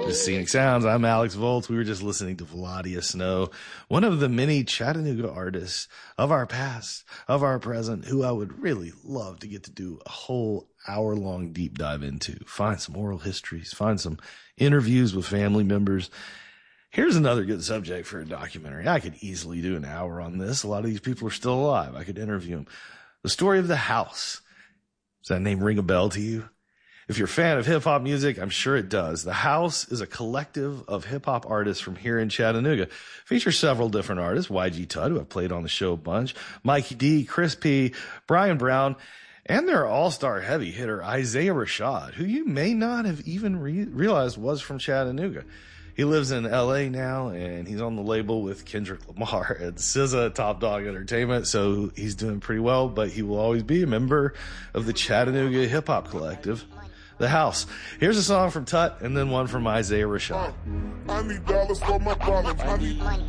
This is Scenic Sounds. I'm Alex Volts. We were just listening to Vladia Snow, one of the many Chattanooga artists of our past, of our present, who I would really love to get to do a whole hour-long deep dive into. Find some oral histories, find some interviews with family members. Here's another good subject for a documentary. I could easily do an hour on this. A lot of these people are still alive. I could interview them. The story of The House. Does that name ring a bell to you? If you're a fan of hip-hop music, I'm sure it does. The House is a collective of hip-hop artists from here in Chattanooga. Features several different artists, YG Tud, who I've played on the show a bunch, Mikey D, Chris P, Brian Brown, and their all-star heavy hitter, Isaiah Rashad, who you may not have even realized was from Chattanooga. He lives in L.A. now, and he's on the label with Kendrick Lamar and SZA, Top Dog Entertainment, so he's doing pretty well, but he will always be a member of the Chattanooga hip-hop collective, The House. Here's a song from Tut and then one from Isaiah Rashad. I need dollars for my problems. I need money.